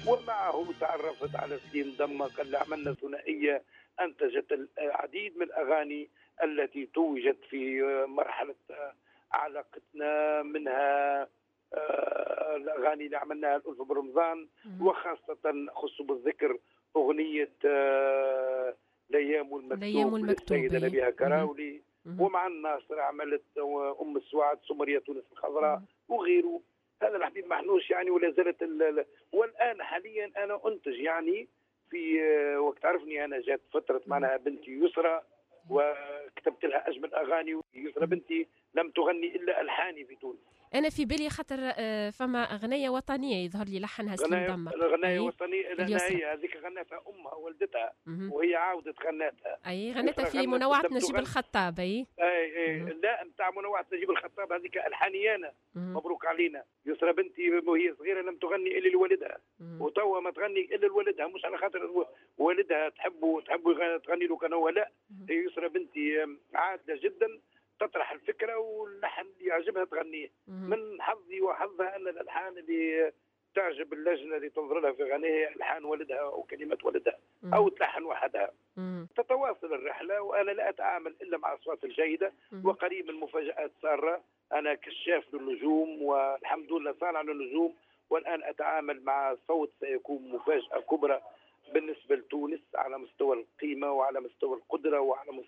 ومعه تعرفت على سليم دمك اللي عملنا ثنائية أنتجت العديد من الأغاني التي توجت في مرحلة علاقتنا، منها الأغاني اللي عملناها الألف برمضان، وخاصة خص بالذكر أغنية الأيام الأيام والمكتوب للسيدة المكتوبة. نبيها كراولي، ومع الناصر عملت أم السعاد سمرية تونس الخضراء وغيره. هذا الحبيب محنوش يعني، ولا زالت والآن حاليا أنا أنتج يعني في وقت عرفني أنا جات فترة معناها بنتي يسرى وكتبت لها أجمل أغاني. يسرى بنتي لم تغني إلا ألحاني في تونس. أنا في بالي خاطر فما أغنية وطنية يظهر لي لحنها سليم دمك. غناية وطنية، لأن هي هذيك غنتها أمها والدتها وهي عاودت غنتها. أي غنتها في منوعة نجيب الخطاب. أي لا نتاع منوعة نجيب الخطاب هذيك ألحانيانا. مبروك علينا. يسرى بنتي وهي صغيرة لم تغني إلا لوالدها، وتوا ما تغني إلا لوالدها، مش على خاطر والدها تحب تغني له كان هو، لا. هي يسرى بنتي عادلة جدا، تطرح الفكرة واللحن اللي يعجبها تغنيه. من حظي وحظها أن الألحان اللي تعجب اللجنة اللي تنظر لها في غنيها ألحان والدها أو كلمات والدها أو تلحن وحدها. تتواصل الرحلة، وأنا لا أتعامل إلا مع الأصوات الجيدة، وقريب المفاجآت سارة. أنا كشاف للنجوم والحمد لله صانع للنجوم، والآن أتعامل مع صوت سيكون مفاجأة كبرى بالنسبة لتونس على مستوى القيمة وعلى مستوى القدرة وعلى